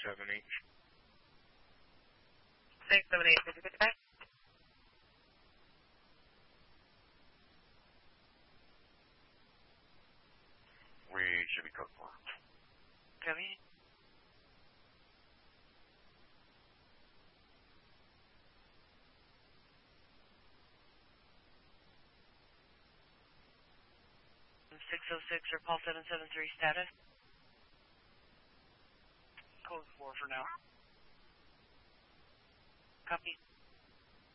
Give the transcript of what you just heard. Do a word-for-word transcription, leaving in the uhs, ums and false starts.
seven eight. six seven eight, did you get that? We should be code four. Copy. six oh six or call seven seven three status. Code four for now. Copy.